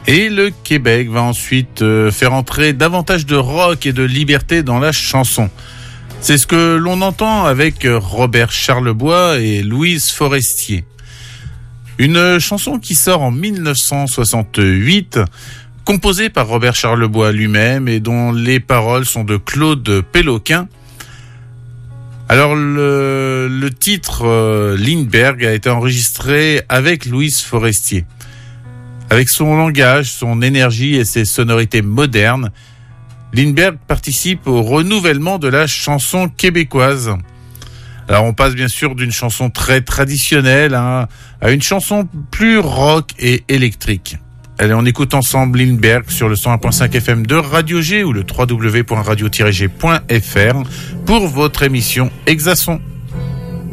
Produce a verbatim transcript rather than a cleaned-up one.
Et le Québec va ensuite euh, faire entrer davantage de rock et de liberté dans la chanson. C'est ce que l'on entend avec Robert Charlebois et Louise Forestier. Une chanson qui sort en dix-neuf cent soixante-huit, composée par Robert Charlebois lui-même et dont les paroles sont de Claude Péloquin. Alors le, le titre euh, Lindbergh a été enregistré avec Louise Forestier. Avec son langage, son énergie et ses sonorités modernes, Lindbergh participe au renouvellement de la chanson québécoise. Alors on passe bien sûr d'une chanson très traditionnelle hein, à une chanson plus rock et électrique. Allez, on écoute ensemble Lindbergh sur le cent un point cinq F M de Radio G ou le w w w point radio tiret g point f r pour votre émission Exason.